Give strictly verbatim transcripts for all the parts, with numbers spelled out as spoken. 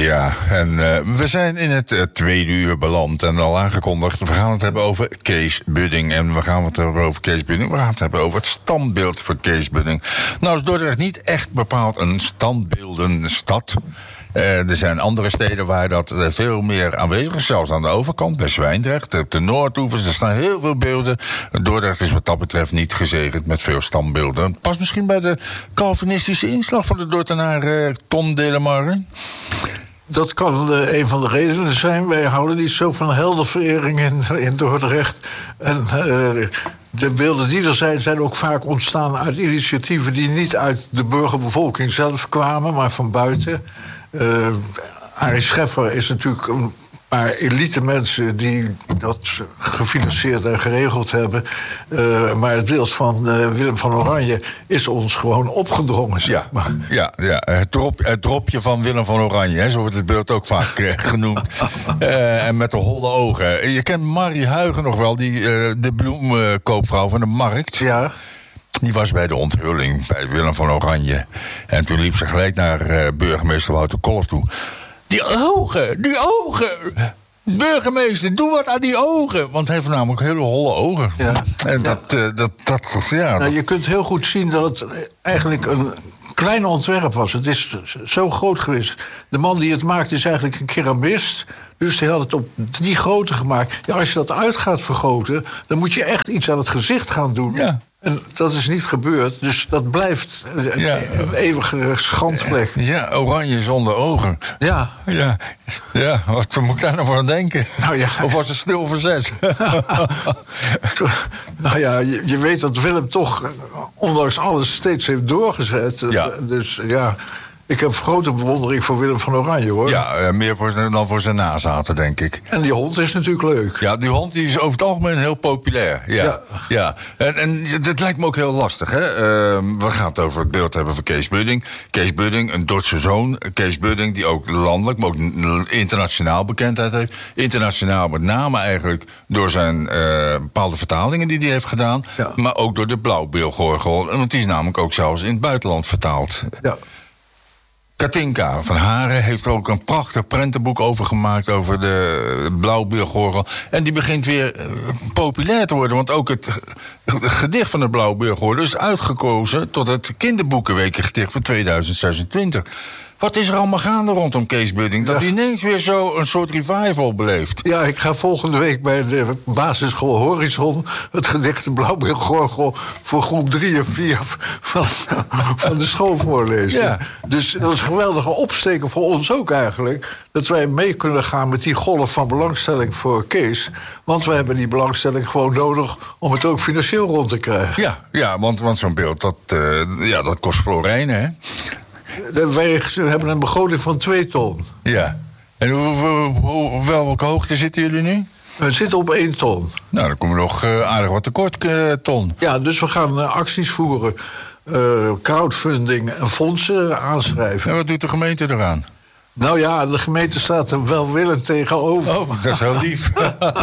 Ja, en uh, we zijn in het uh, tweede uur beland en al aangekondigd. We gaan het hebben over Kees Budding. En we gaan het hebben over Kees Budding. We gaan het hebben over het standbeeld van Kees Budding. Nou is Dordrecht niet echt bepaald een standbeeldenstad. Uh, er zijn andere steden waar dat uh, veel meer aanwezig is. Zelfs aan de overkant, bij Zwijndrecht, op de Noordoevers. Er staan heel veel beelden. Dordrecht is wat dat betreft niet gezegend met veel standbeelden. Pas misschien bij de Calvinistische inslag van de Dordtenaar uh, Ton Delamare. Dat kan uh, een van de redenen zijn. Wij houden niet zo van heldenverering in, in Dordrecht. En uh, de beelden die er zijn, zijn ook vaak ontstaan uit initiatieven die niet uit de burgerbevolking zelf kwamen, maar van buiten. Uh, Arie Scheffer is natuurlijk een paar elite mensen die dat gefinancierd en geregeld hebben. Uh, maar het beeld van uh, Willem van Oranje is ons gewoon opgedrongen. Zeg maar. Ja, ja, ja. Het, drop, het dropje van Willem van Oranje, hè, zo wordt het beeld ook vaak uh, genoemd. Uh, en met de holle ogen. Je kent Marie Huigen nog wel, die, uh, de bloemkoopvrouw van de markt. Ja. Die was bij de onthulling bij Willem van Oranje. En toen liep ze gelijk naar uh, burgemeester Wouter Kolff toe. Die ogen, die ogen! Burgemeester, doe wat aan die ogen. Want hij heeft namelijk hele holle ogen. Ja. En dat, ja. Uh, dat, dat, ja, nou, je kunt heel goed zien dat het eigenlijk een klein ontwerp was. Het is zo groot geweest. De man die het maakt is eigenlijk een keramist. Dus die had het op die grootte gemaakt. Ja, als je dat uit gaat vergroten, dan moet je echt iets aan het gezicht gaan doen. Ja. En dat is niet gebeurd, dus dat blijft een, ja. een eeuwige schandvlek. Ja, oranje zonder ogen. Ja. Ja, ja, wat moet ik daar nou van denken? Nou ja. Of was het stil verzet? Nou ja, je, je weet dat Willem toch, ondanks alles, steeds heeft doorgezet. Ja. Dus ja, ik heb grote bewondering voor Willem van Oranje, hoor. Ja, meer voor zijn, dan voor zijn nazaten, denk ik. En die hond is natuurlijk leuk. Ja, die hond die is over het algemeen heel populair. Ja, ja. ja. En, en dat lijkt me ook heel lastig, hè. Uh, we gaan het over het beeld hebben van Kees Budding. Kees Budding, een Dordtse zoon. Kees Budding, die ook landelijk, maar ook internationaal bekendheid heeft. Internationaal met name eigenlijk door zijn uh, bepaalde vertalingen die hij heeft gedaan. Ja. Maar ook door de Blauwbeelgorgel. Want die is namelijk ook zelfs in het buitenland vertaald. Ja. Katinka van Haren heeft er ook een prachtig prentenboek over gemaakt, over de Blauwbeelgorgel. En die begint weer uh, populair te worden, want ook het, het gedicht van de Blauwbeelgorgel is uitgekozen tot het kinderboekenwekengedicht van tweeduizend zesentwintig. Wat is er allemaal gaande rondom Kees Budding? Dat hij ja. ineens weer zo een soort revival beleeft. Ja, ik ga volgende week bij de basisschool Horizon het gedicht de Blauwbeelgorgel voor groep drie en vier van, van de school voorlezen. Ja. Dus dat is een geweldige opsteken voor ons ook eigenlijk. Dat wij mee kunnen gaan met die golf van belangstelling voor Kees. Want we hebben die belangstelling gewoon nodig om het ook financieel rond te krijgen. Ja, ja want, want zo'n beeld, dat, uh, ja, dat kost florijnen, hè? Wij hebben een begroting van twee ton. Ja. En hoe, hoe, hoe, welke hoogte zitten jullie nu? We zitten op één ton. Nou, dan komen we nog uh, aardig wat tekort, uh, ton. Ja, dus we gaan uh, acties voeren. Uh, crowdfunding en fondsen aanschrijven. En wat doet de gemeente eraan? Nou ja, de gemeente staat er welwillend tegenover. Oh, dat is heel lief.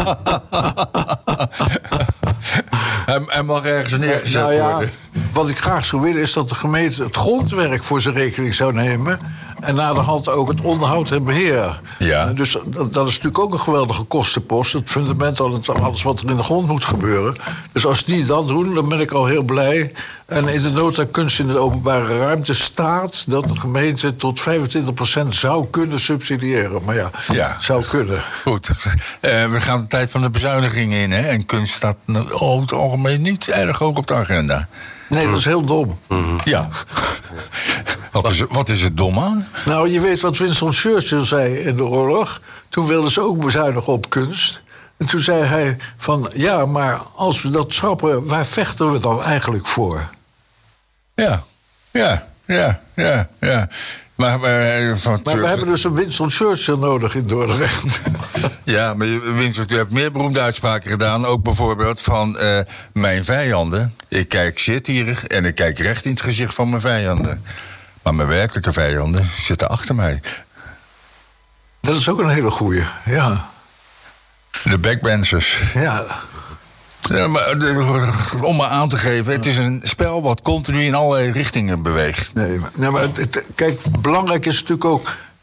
hij, hij mag ergens neergezet nou ja, worden. Wat ik graag zou willen is dat de gemeente het grondwerk voor zijn rekening zou nemen. En na de hand ook het onderhoud en beheer. Ja. Dus dat, dat is natuurlijk ook een geweldige kostenpost. Het fundament, alles wat er in de grond moet gebeuren. Dus als die dat doen, dan ben ik al heel blij. En in de nota kunst in de openbare ruimte staat dat de gemeente tot vijfentwintig procent zou kunnen subsidiëren. Maar ja, ja. zou kunnen. Goed. Uh, we gaan de tijd van de bezuinigingen in, hè? En kunst staat over het algemeen niet erg hoog op de agenda. Nee, dat is heel dom. Mm-hmm. Ja. Wat is, wat is het dom aan? Nou, je weet wat Winston Churchill zei in de oorlog. Toen wilden ze ook bezuinigen op kunst. En toen zei hij van, ja, maar als we dat schrappen, waar vechten we dan eigenlijk voor? Ja, ja, ja, ja, ja. Maar, maar, van maar we hebben dus een Winston Churchill nodig in Dordrecht. Ja, maar Winston, u hebt meer beroemde uitspraken gedaan. Ook bijvoorbeeld van uh, mijn vijanden. Ik kijk zitierig en ik kijk recht in het gezicht van mijn vijanden. Maar mijn werkelijke vijanden zitten achter mij. Dat is ook een hele goeie, ja. De backbenchers. Ja. Ja, maar, de, om maar aan te geven, het is een spel wat continu in allerlei richtingen beweegt. Nee, maar, nee, maar het, kijk, belangrijk is natuurlijk ook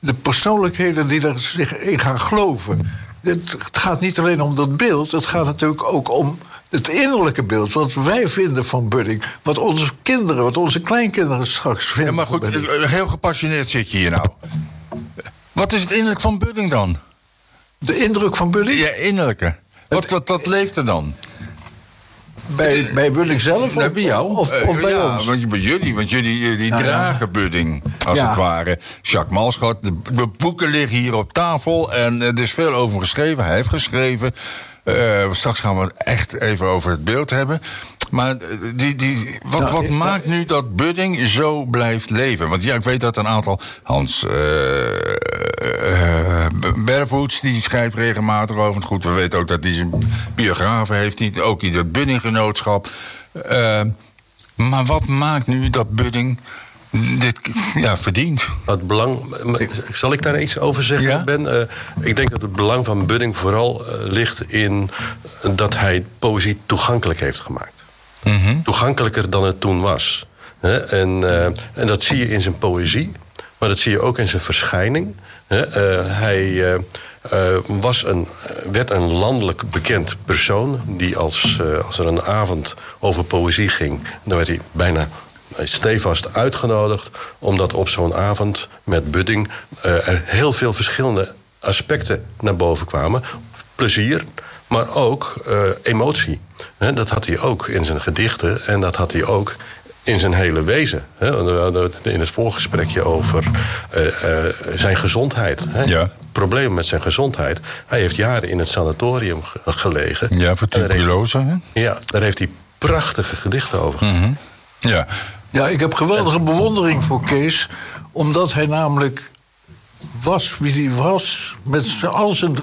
de persoonlijkheden die er zich in gaan geloven. Het, het gaat niet alleen om dat beeld, het gaat natuurlijk ook om het innerlijke beeld. Wat wij vinden van Budding. Wat onze kinderen, wat onze kleinkinderen straks vinden. Ja, maar goed, heel gepassioneerd zit je hier nou. Wat is het innerlijk van Budding dan? De indruk van Budding? Ja, innerlijke. Wat, wat, wat leeft er dan? Bij, bij Budding zelf? Nee, bij jou. Of, of bij ja, ons? Want bij jullie, want jullie die ja, dragen ja. Budding, als ja. het ware. Jacques Malschot, de, de boeken liggen hier op tafel en er is veel over hem geschreven. Hij heeft geschreven. Uh, straks gaan we het echt even over het beeld hebben. Maar die, die, wat, nou, wat maakt nu dat Budding zo blijft leven? Want ja, ik weet dat een aantal... Hans uh, uh, Bervoets, die schrijft regelmatig over het goed. We weten ook dat hij zijn biografen heeft. Die, ook in het Budding-genootschap. Uh, maar wat maakt nu dat Budding dit ja, verdient? Het belang, zal ik daar iets over zeggen, ja? Ben? Uh, ik denk dat het belang van Budding vooral uh, ligt in dat hij poëzie toegankelijk heeft gemaakt. Mm-hmm. Toegankelijker dan het toen was. He, en, uh, en dat zie je in zijn poëzie, maar dat zie je ook in zijn verschijning. He, uh, hij uh, uh, was een, werd een landelijk bekend persoon die als, uh, als er een avond over poëzie ging, dan werd hij bijna stevast uitgenodigd, omdat op zo'n avond met Budding uh, er heel veel verschillende aspecten naar boven kwamen. Plezier, maar ook uh, emotie. He, dat had hij ook in zijn gedichten en dat had hij ook in zijn hele wezen. He, we hadden het in het voorgesprekje over uh, uh, zijn gezondheid. He. Ja. Problemen met zijn gezondheid. Hij heeft jaren in het sanatorium gelegen. Ja, voor tuberculose. Hè? Ja, daar heeft hij prachtige gedichten over. Mm-hmm. Ja. Ja, ik heb geweldige bewondering voor Kees, omdat hij namelijk was wie hij was, met al zijn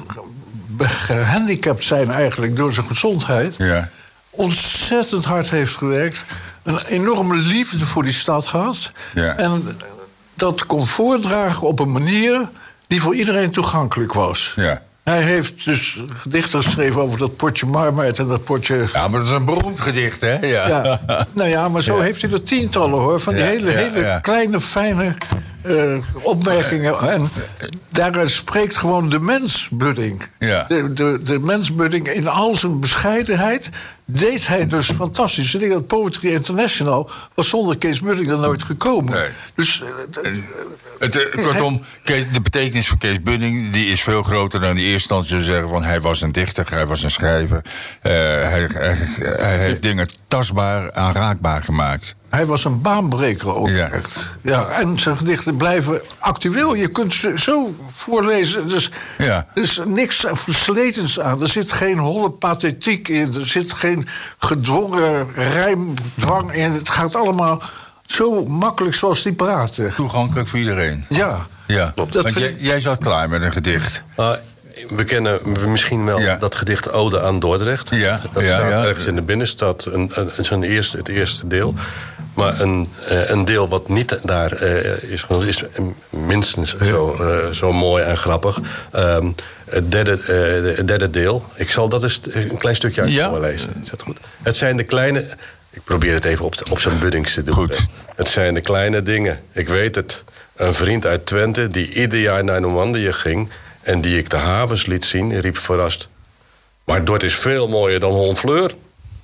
gehandicapt zijn eigenlijk door zijn gezondheid, ja. ontzettend hard heeft gewerkt, een enorme liefde voor die stad had, ja. en dat kon voordragen op een manier die voor iedereen toegankelijk was. Ja. Hij heeft dus gedichten geschreven over dat potje marmite en dat potje... Ja, maar dat is een beroemd gedicht, hè? Ja. Ja, nou ja, maar zo ja. heeft hij er tientallen, hoor. Van die ja, hele, ja, hele ja. kleine, fijne uh, opmerkingen. En daaruit spreekt gewoon de mens Budding. Ja. De, de, de mens Budding in al zijn bescheidenheid deed hij dus fantastisch. Ik denk dat Poetry International was zonder Kees Budding er nooit gekomen. Nee. Dus... Uh, Het, uh, kortom, Kees, de betekenis van Kees Budding die is veel groter dan in eerste instantie te zeggen van hij was een dichter, hij was een schrijver. Uh, hij, hij, hij heeft dingen tastbaar, aanraakbaar gemaakt. Hij was een baanbreker ook ja. echt. Ja, en zijn gedichten blijven actueel. Je kunt ze zo voorlezen. Dus ja. er is niks versletens aan. Er zit geen holle pathetiek in. Er zit geen gedwongen rijmdwang in. Het gaat allemaal zo makkelijk zoals die praten. Toegankelijk voor iedereen. Ja. ja. Want jij, jij zat klaar met een gedicht. Uh, we kennen misschien wel ja. dat gedicht Ode aan Dordrecht. Ja. Dat ja, staat ja. ergens in de binnenstad. Een, een, een eerste, het eerste deel. Maar een, uh, een deel wat niet daar uh, is, is minstens zo, uh, zo mooi en grappig. Um, het, derde, uh, het derde deel. Ik zal dat eens een klein stukje uit ja. voorlezen. Is dat goed? Het zijn de kleine... Ik probeer het even op, op zijn Buddings te doen. Goed. Het zijn de kleine dingen. Ik weet het. Een vriend uit Twente die ieder jaar naar Normandië ging en die ik de havens liet zien, riep verrast: maar Dort is veel mooier dan Honfleur.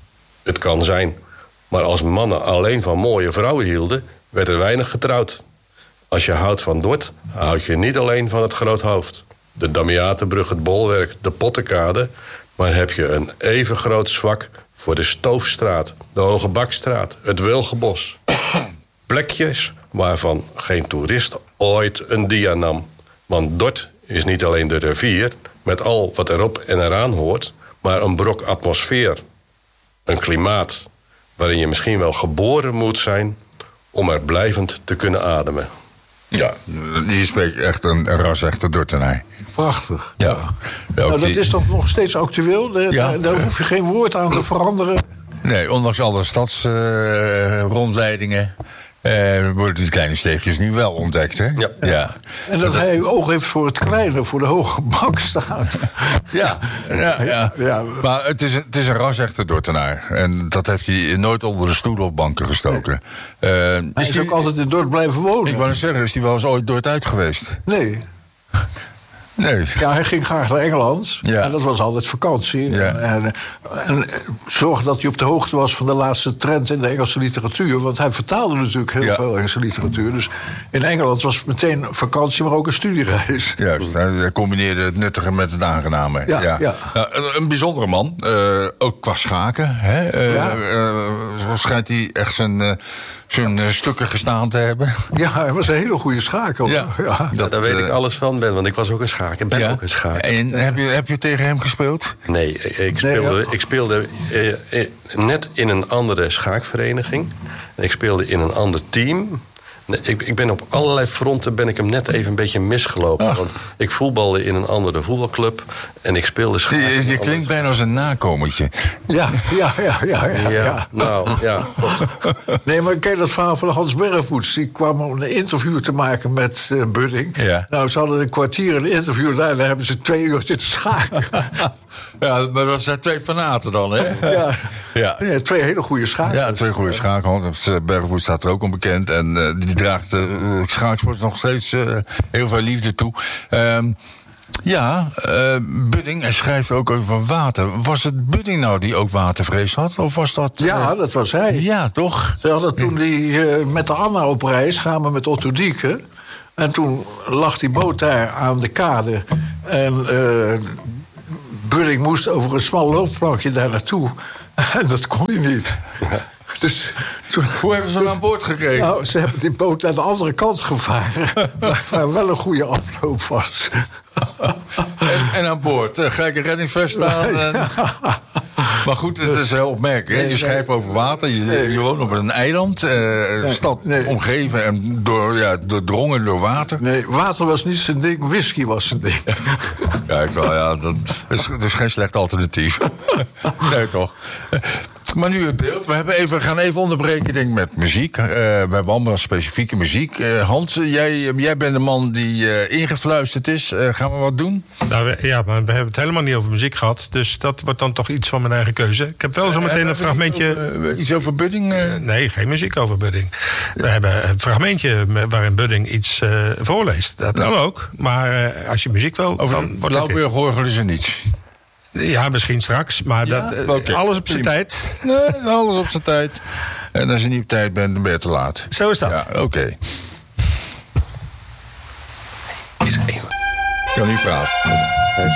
Het kan zijn. Maar als mannen alleen van mooie vrouwen hielden, werd er weinig getrouwd. Als je houdt van Dort, houd je niet alleen van het groot hoofd, de Damiatenbrug, het bolwerk, de Pottenkade, maar heb je een even groot zwak voor de Stoofstraat, de Hoge Bakstraat, het Wilgenbos. Plekjes waarvan geen toerist ooit een dia nam. Want Dort is niet alleen de rivier, met al wat erop en eraan hoort, maar een brok atmosfeer. Een klimaat waarin je misschien wel geboren moet zijn om er blijvend te kunnen ademen. Ja, die spreekt echt een ras-echte Dordtenaar. Prachtig. Ja. ja. Nou, dat die... is toch nog steeds actueel? Daar, ja. daar, daar hoef je geen woord aan te veranderen. Nee, ondanks alle stadsrondleidingen uh, uh, worden die kleine steegjes nu wel ontdekt, hè? Ja. ja. En dat hij oog heeft voor het kleine, voor de Hoge Bakstraat. Ja, ja, ja. ja. Maar het is, een, het is een ras-echte Dordtenaar. En dat heeft hij nooit onder de stoel of banken gestoken. Nee. Uh, hij is, is die... ook altijd in Dort blijven wonen. Ik wou net zeggen, is hij wel eens ooit Dort uit geweest? Nee. Nee. Ja, hij ging graag naar Engeland. Ja. En dat was altijd vakantie. Ja. En, en, en zorg dat hij op de hoogte was van de laatste trend in de Engelse literatuur. Want hij vertaalde natuurlijk heel Ja. veel Engelse literatuur. Dus in Engeland was het meteen vakantie, maar ook een studiereis. Juist, hij combineerde het nuttige met het aangename. Ja, ja. Ja, een, een bijzondere man, uh, ook qua schaken. Hè? Uh, Ja. uh, schijnt hij echt zijn, uh, zijn uh, stukken gestaan te hebben. Ja, hij was een hele goede schaker. Ja. Ja. Dat, daar weet uh, ik alles van, Ben, want ik was ook een schaker. Ik ben Ja. ook een schaker. En heb je, heb je tegen hem gespeeld? Nee, ik speelde, Nee, ja. ik speelde eh, eh, net in een andere schaakvereniging. Ik speelde in een ander team. Nee, Ik, ik ben op allerlei fronten ben ik hem net even een beetje misgelopen. Ach. Want ik voetbalde in een andere voetbalclub. En ik speelde schaak. Je, je klinkt bijna als een nakomertje. Ja, ja, ja, ja, ja, Ja, ja. nou, ja. God. Nee, maar ken je dat verhaal van Hans Bergvoets? Die kwam om een interview te maken met uh, Budding. Ja. Nou, ze hadden een kwartier een interview. Daar hebben ze twee uur zitten schaken. Ja, maar dat zijn twee fanaten dan, hè? Ja. Ja. Nee, twee hele goede schaken. Ja, twee goede schaakhandels. Bergvoet staat er ook onbekend. En uh, die draagt de uh, schaaksport nog steeds uh, heel veel liefde toe. Um, ja, uh, Budding, hij schrijft ook over water. Was het Budding nou die ook watervrees had? Of was dat... Uh, Ja, dat was hij. Ja, toch? Ze hadden toen die, uh, met de Anna op reis, samen met Otto Dieke. En toen lag die boot daar aan de kade. En uh, Budding moest over een smal loopplankje daar naartoe. En dat kon hij niet. Ja. Dus toen, hoe hebben ze hem aan boord gekregen? Nou, ze hebben die boot aan de andere kant gevaren. Waar wel een goede afloop was. en, en aan boord. Uh, gelijk een reddingsvest aan. En... Maar goed, het is heel opmerkelijk. Nee, je schrijft over water. Je, nee. je woont op een eiland. Uh, nee, stad nee. omgeven en door, ja, doordrongen door water. Nee, water was niet zijn ding. Whisky was zijn ding. Ja, ik wel, ja, dat is, dat is geen slecht alternatief. Nee, toch? Maar nu het beeld. We hebben even, gaan even onderbreken, denk ik, met muziek. Uh, we hebben allemaal specifieke muziek. Uh, Hans, jij, jij bent de man die uh, ingefluisterd is. Uh, gaan we wat doen? Nou, we, ja, maar we hebben het helemaal niet over muziek gehad. Dus dat wordt dan toch iets van mijn eigen keuze. Ik heb wel zo meteen uh, een fragmentje... Over, uh, iets over Budding? Uh... Uh, nee, geen muziek over Budding. We hebben een fragmentje waarin Budding iets uh, voorleest. Dat kan ja. ook. Maar uh, als je muziek wil, over dan wordt het Blauwburg horen ze niets. Ja, misschien straks, maar ja? dat, okay. alles op zijn tijd. Nee, alles op zijn tijd. En als je niet op tijd bent, dan ben je te laat. Zo is dat. Ja, oké. Okay. Kan niet praten.